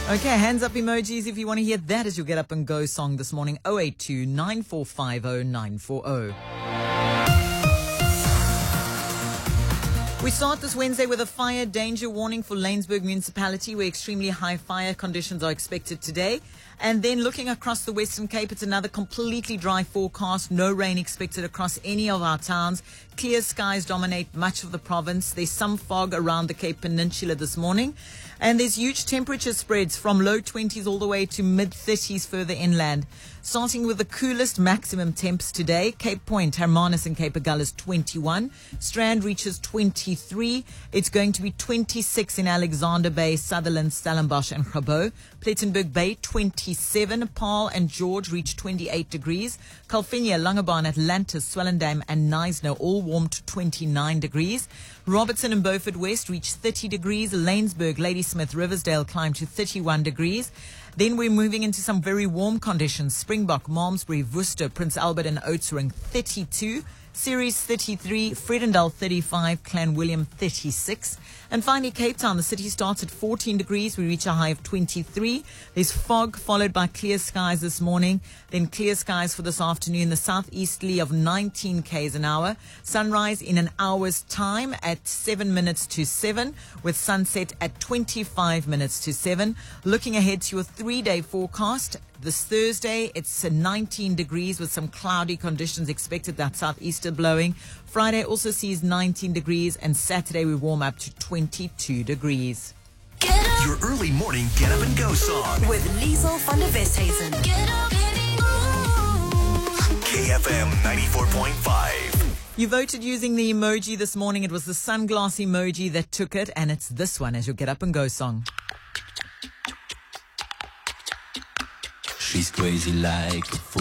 Okay, hands up emojis if you want to hear that as your Get Up and Go song this morning. 082 9450 940. We start this Wednesday with a fire danger warning for Laingsburg Municipality, where extremely high fire conditions are expected today. And then looking across the Western Cape, it's another completely dry forecast. No rain expected across any of our towns. Clear skies dominate much of the province. There's some fog around the Cape Peninsula this morning. And there's huge temperature spreads from low 20s all the way to mid 30s further inland. Starting with the coolest maximum temps today. Cape Point, Hermanus and Cape Agulhas 21. Strand reaches 23. It's going to be 26 in Alexander Bay, Sutherland, Stellenbosch and Grabo. Plettenberg Bay 27. Paarl and George reach 28 degrees. Calvinia, Langebaan, Atlantis, Swellendam and Knysna all warm to 29 degrees. Robertson and Beaufort West reach 30 degrees. Laingsburg, Ladysmith, Riversdale climb to 31 degrees. Then we're moving into some very warm conditions. Springbok, Malmesbury, Worcester, Prince Albert and Oudtshoorn 32. Ceres 33, Fredendal 35, Clan William 36. And finally, Cape Town, the city starts at 14 degrees. We reach a high of 23. There's fog followed by clear skies this morning. Then clear skies for this afternoon. The southeasterly of 19 k's an hour. Sunrise in an hour's time at 7 minutes to 7 with sunset at 25 minutes to 7. Looking ahead to your 3-day forecast. This Thursday, it's 19 degrees with some cloudy conditions expected. That southeaster blowing. Friday also sees 19 degrees and Saturday we warm up to 22 degrees. Your early morning Get Up and Go song with Liesel van der Westhuizen. KFM 94.5. You voted using the emoji this morning. It was the sunglass emoji that took it, and it's this one as your Get Up and Go song. She's crazy like a fool.